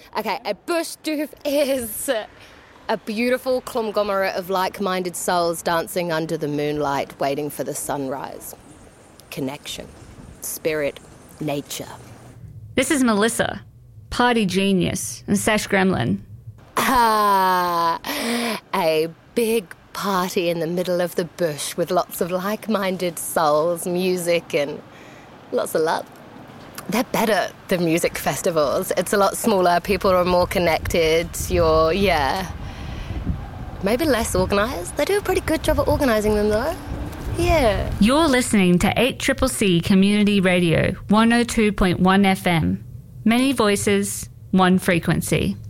Okay, a bush doof is a beautiful conglomerate of like-minded souls dancing under the moonlight, waiting for the sunrise. Connection, spirit, nature. This is Melissa, party genius, and Sash Gremlin. A big party in the middle of the bush with lots of like-minded souls, music, and lots of love. They're better than music festivals. It's a lot smaller, people are more connected, maybe less organised. They do a pretty good job at organising them, though. Yeah. You're listening to 8CCC Community Radio, 102.1 FM. Many voices, one frequency.